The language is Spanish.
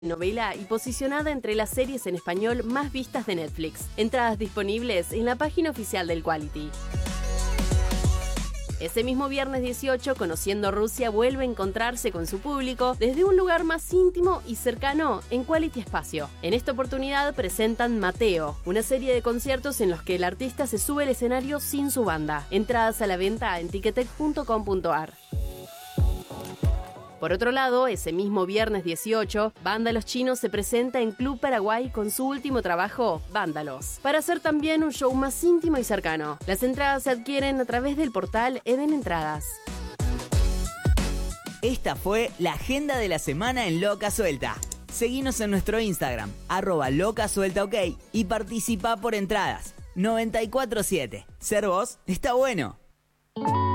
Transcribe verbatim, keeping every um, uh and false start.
novela y posicionada entre las series en español más vistas de Netflix. Entradas disponibles en la página oficial del Quality. Ese mismo viernes dieciocho, Conociendo Rusia vuelve a encontrarse con su público desde un lugar más íntimo y cercano en Quality Espacio. En esta oportunidad presentan Mateo, una serie de conciertos en los que el artista se sube al escenario sin su banda. Entradas a la venta en ticketek punto com punto ar. Por otro lado, ese mismo viernes dieciocho, Vándalos Chinos se presenta en Club Paraguay con su último trabajo, Vándalos, para hacer también un show más íntimo y cercano. Las entradas se adquieren a través del portal Eden Entradas. Esta fue la agenda de la semana en Loca Suelta. Seguinos en nuestro Instagram, arroba Loca Suelta OK, y participa por entradas. noventa y cuatro siete. Ser vos está bueno.